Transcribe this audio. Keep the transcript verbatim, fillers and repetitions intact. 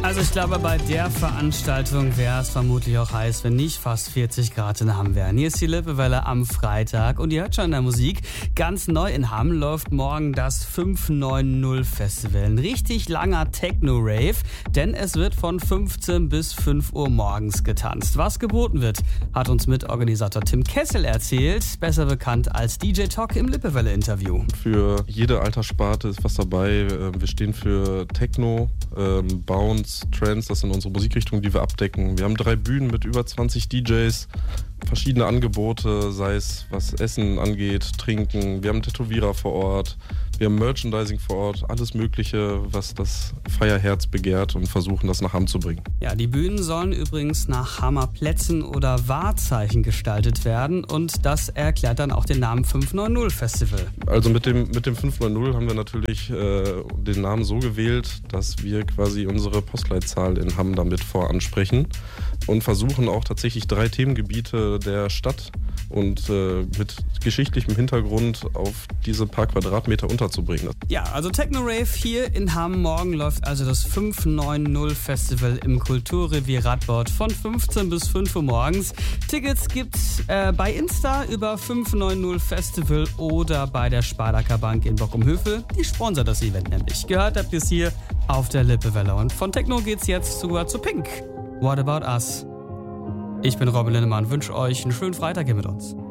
Also ich glaube, bei der Veranstaltung wäre es vermutlich auch heiß, wenn nicht fast vierzig Grad in Hamm wären. Hier ist die Lippewelle am Freitag und ihr hört schon in der Musik, ganz neu in Hamm läuft morgen das fünf neun null Festival. Ein richtig langer Techno-Rave, denn es wird von fünfzehn bis fünf Uhr morgens getanzt. Was geboten wird, hat uns Mitorganisator Tim Kessel erzählt, besser bekannt als D J Talk im Lippewelle-Interview. Für jede Alterssparte ist was dabei. Wir stehen für Techno, Bounce, Trance, das sind unsere Musikrichtungen, die wir abdecken. Wir haben drei Bühnen mit über zwanzig D Js, verschiedene Angebote, sei es was Essen angeht, Trinken. Wir haben Tätowierer vor Ort, wir haben Merchandising vor Ort, alles Mögliche, was das Feierherz begehrt und versuchen, das nach Hamm zu bringen. Ja, die Bühnen sollen übrigens nach Hammer Plätzen oder Wahrzeichen gestaltet werden und das erklärt dann auch den Namen fünf neun null Festival. Also mit dem, mit dem fünf neun null haben wir natürlich äh, den Namen so gewählt, dass wir quasi unsere Postleitzahl in Hamm damit voransprechen und versuchen auch tatsächlich drei Themengebiete der Stadt und äh, mit geschichtlichem Hintergrund auf diese paar Quadratmeter unterzubringen. Ja, also Techno-Rave hier in Hamm. Morgen läuft also das fünf neun null Festival im Kulturrevier Radbord von fünfzehn bis fünf Uhr morgens. Tickets gibt's äh, bei Insta über fünf neun null Festival oder bei der Spardaker Bank in Bochum-Hövel. Die sponsert das Event nämlich. Gehört habt ihr es hier auf der Lippewelle. Und von Techno geht's jetzt sogar zu Pink. What About Us? Ich bin Robin Linnemann, wünsche euch einen schönen Freitag hier mit uns.